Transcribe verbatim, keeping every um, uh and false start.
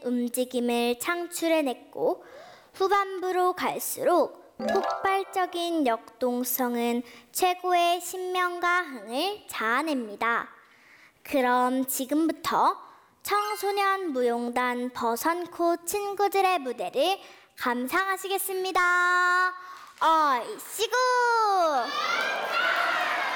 움직임을 창출해냈고 후반부로 갈수록 폭발적인 역동성은 최고의 신명과 흥을 자아냅니다. 그럼 지금부터 청소년 무용단 버선코 친구들의 무대를 감상하시겠습니다. 얼씨구!